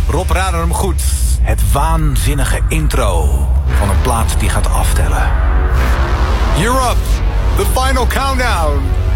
Rob raadde hem goed. Het waanzinnige intro van een plaat die gaat aftellen. Europe, the final countdown.